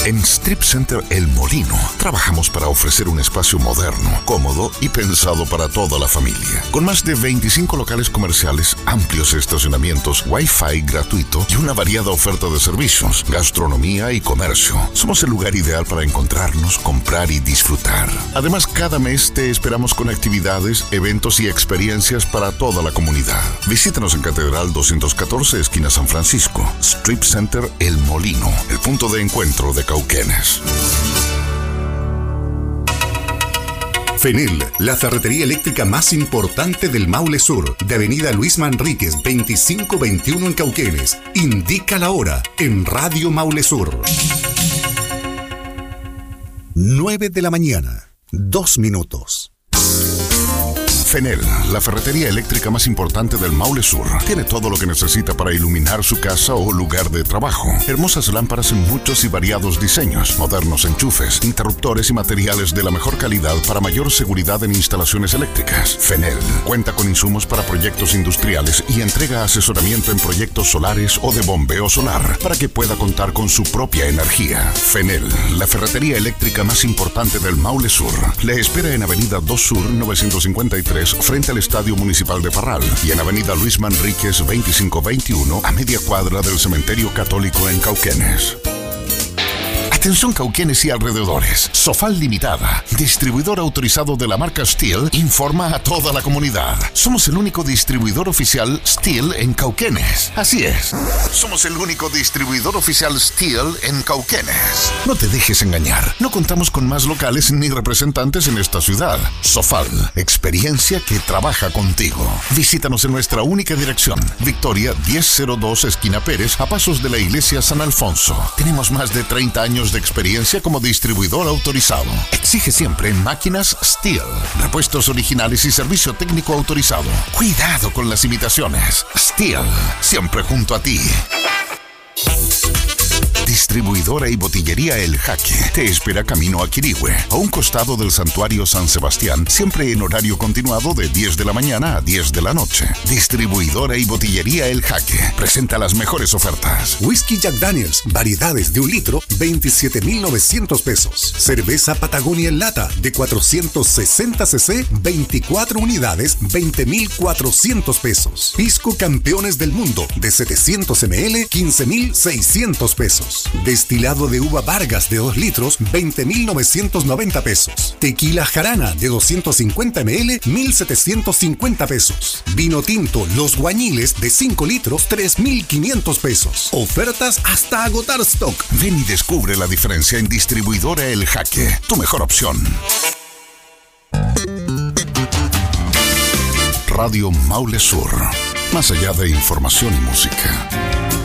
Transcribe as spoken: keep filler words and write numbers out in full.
En Strip Center El Molino trabajamos para ofrecer un espacio moderno, cómodo y pensado para toda la familia. Con más de veinticinco locales comerciales, amplios estacionamientos, Wi-Fi gratuito y una variada oferta de servicios, gastronomía y comercio. Somos el lugar ideal para encontrarnos, comprar y disfrutar. Además, cada mes te esperamos con actividades, eventos y experiencias para toda la comunidad. Visítanos en Catedral doscientos catorce, esquina San Francisco. Strip Center El Molino, el punto de encuentro de Cauquenes. Fenel, la ferretería eléctrica más importante del Maule Sur, de avenida Luis Manríquez veinticinco veintiuno en Cauquenes. Indica la hora en Radio Maule Sur. nueve de la mañana, dos minutos. Fenel, la ferretería eléctrica más importante del Maule Sur, tiene todo lo que necesita para iluminar su casa o lugar de trabajo. Hermosas lámparas en muchos y variados diseños, modernos enchufes, interruptores y materiales de la mejor calidad para mayor seguridad en instalaciones eléctricas. Fenel cuenta con insumos para proyectos industriales y entrega asesoramiento en proyectos solares o de bombeo solar para que pueda contar con su propia energía. Fenel, la ferretería eléctrica más importante del Maule Sur, le espera en avenida dos Sur novecientos cincuenta y tres frente al Estadio Municipal de Parral y en avenida Luis Manríquez veinticinco veintiuno a media cuadra del Cementerio Católico en Cauquenes. Atención Cauquenes y alrededores. Sofal Limitada, distribuidor autorizado de la marca Steel, informa a toda la comunidad. Somos el único distribuidor oficial Steel en Cauquenes. Así es. Somos el único distribuidor oficial Steel en Cauquenes. No te dejes engañar. No contamos con más locales ni representantes en esta ciudad. Sofal, experiencia que trabaja contigo. Visítanos en nuestra única dirección. Victoria diez cero dos esquina Pérez, a pasos de la iglesia San Alfonso. Tenemos más de treinta años de experiencia como distribuidor autorizado. Exige siempre máquinas Steel, repuestos originales y servicio técnico autorizado. Cuidado con las imitaciones. Steel, siempre junto a ti. Distribuidora y botillería El Jaque te espera camino a Quirihue, a un costado del Santuario San Sebastián, siempre en horario continuado de diez de la mañana a diez de la noche. Distribuidora y botillería El Jaque presenta las mejores ofertas. Whisky Jack Daniels, variedades de un litro, veintisiete mil novecientos pesos. Cerveza Patagonia en lata de cuatrocientos sesenta centilitros, veinticuatro unidades, veinte mil cuatrocientos pesos. Pisco Campeones del Mundo de setecientos mililitros, quince mil seiscientos pesos. Destilado de uva Vargas de dos litros, veinte mil novecientos noventa pesos. Tequila Jarana de doscientos cincuenta mililitros, mil setecientos cincuenta pesos. Vino tinto Los Guañiles de cinco litros, tres mil quinientos pesos. Ofertas hasta agotar stock. Ven y descubre la diferencia en Distribuidora El Jaque, tu mejor opción. Radio Maule Sur, más allá de información y música.